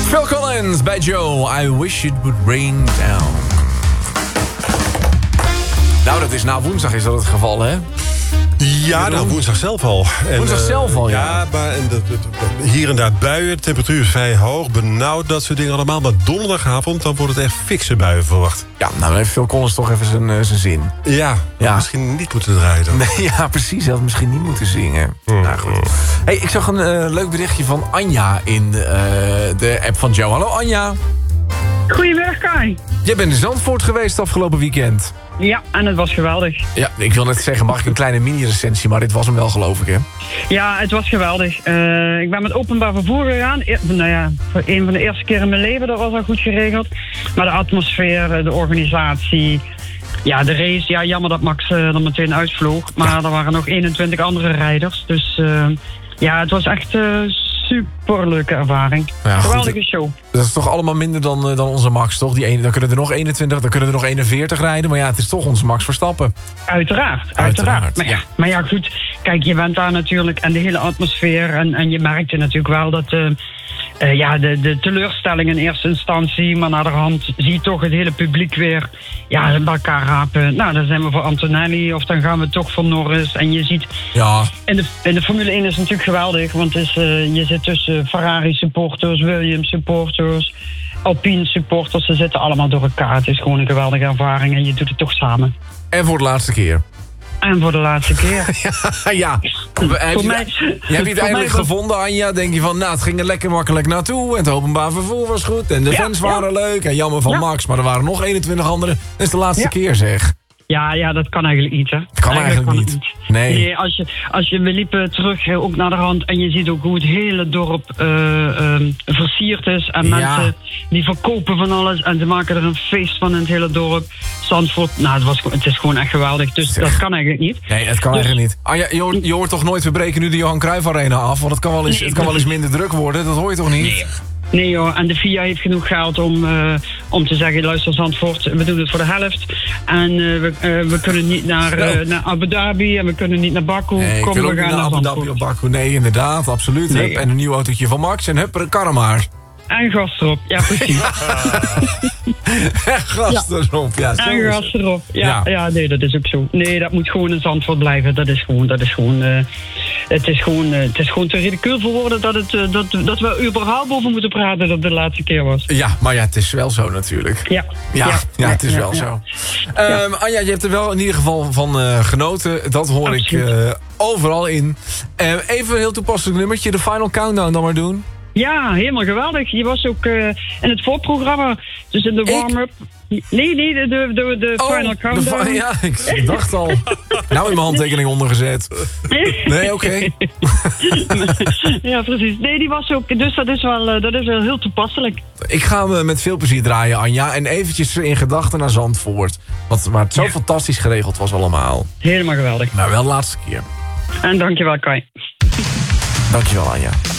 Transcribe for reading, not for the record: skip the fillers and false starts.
Phil Collins bij Joe. I wish it would rain down. Nou, dat is na woensdag is dat het geval, hè? Ja, nou, woensdag zelf al. Woensdag zelf al, ja. Ja, maar hier en daar buien. De temperatuur is vrij hoog, benauwd, dat soort dingen allemaal. Maar donderdagavond, dan wordt het echt fikse buien verwacht. Ja, nou, dan heeft Phil Collins toch even zijn zin. Ja, misschien niet moeten draaien dan. Nee, ja, precies. Hij had misschien niet moeten zingen. Nou, goed. Hey, ik zag een leuk berichtje van Anja in de app van Joe. Hallo, Anja. Goedemiddag, Kai. Jij bent in Zandvoort geweest afgelopen weekend. Ja, en het was geweldig. Ja, ik wil net zeggen, mag ik een kleine mini-recensie, maar dit was hem wel, geloof ik, hè? Ja, het was geweldig. Ik ben met openbaar vervoer gegaan. Voor een van de eerste keer in mijn leven, dat was al goed geregeld. Maar de atmosfeer, de organisatie, ja, de race. Ja, jammer dat Max er meteen uitvloog. Maar er waren nog 21 andere rijders. Dus ja, het was echt superleuke ervaring. Ja, geweldige show. Dat is toch allemaal minder dan onze Max, toch? Dan kunnen er nog 21, dan kunnen er nog 41 rijden. Maar ja, het is toch onze Max Verstappen. Uiteraard. Maar ja, goed. Kijk, je bent daar natuurlijk en de hele atmosfeer. En je merkte natuurlijk wel dat de teleurstelling in eerste instantie. Maar naderhand zie je toch het hele publiek weer bij elkaar rapen. Nou, dan zijn we voor Antonelli of dan gaan we toch voor Norris. En je ziet... Ja. En de Formule 1 is natuurlijk geweldig. Want je zit tussen Ferrari supporters, Williams supporters, Alpine supporters. Ze zitten allemaal door elkaar. Het is gewoon een geweldige ervaring en je doet het toch samen. En voor de laatste keer. En voor de laatste keer. Ja. Heb je het eindelijk gevonden, Anja? Denk je van, nou, het ging er lekker makkelijk naartoe. En het openbaar vervoer was goed. En de fans waren leuk. En jammer van Max, maar er waren nog 21 anderen. Dat is de laatste keer, zeg. Ja, dat kan eigenlijk niet, hè. Dat kan eigenlijk niet. Nee, we liepen terug ook naar de rand en je ziet ook hoe het hele dorp versierd is. En mensen die verkopen van alles en ze maken er een feest van in het hele dorp. Zandvoort, nou, het is gewoon echt geweldig. Dus dat kan eigenlijk niet. Nee, het kan eigenlijk niet. Anja, je hoort toch nooit, we breken nu de Johan Cruijff Arena af? Want het kan wel eens minder druk worden, dat hoor je toch niet? Nee joh, en de FIA heeft genoeg geld om te zeggen, luister Zandvoort, we doen het voor de helft. En we kunnen niet naar Abu Dhabi en we kunnen niet naar Baku. Nee, Kom, we gaan naar Abu Dhabi of Baku. Nee, inderdaad, absoluut. Nee. En een nieuw autootje van Max en hup, een kar maar. En gas erop, ja precies. Gas erop, ja. En gas erop, ja, nee, dat is ook zo. Nee, dat moet gewoon in Zandvoort blijven, het is gewoon te ridicuul voor woorden dat we überhaupt over moeten praten dat het de laatste keer was. Ja, maar ja, het is wel zo natuurlijk. Ja, het is wel zo. Anja, je hebt er wel in ieder geval van genoten. Dat hoor Absoluut. Ik overal in. Even een heel toepasselijk nummertje, de Final Countdown dan maar doen. Ja, helemaal geweldig. Je was ook in het voorprogramma, dus in de warm-up. Nee, de Final Countdown. Ja, ik dacht al. Nou in mijn handtekening ondergezet. Nee, oké. Ja, precies. Nee, die was ook, dus dat is wel heel toepasselijk. Ik ga me met veel plezier draaien, Anja. En eventjes in gedachten naar Zandvoort. Maar het zo fantastisch geregeld was allemaal. Helemaal geweldig. Maar wel de laatste keer. En dankjewel, Kai. Dankjewel, Anja.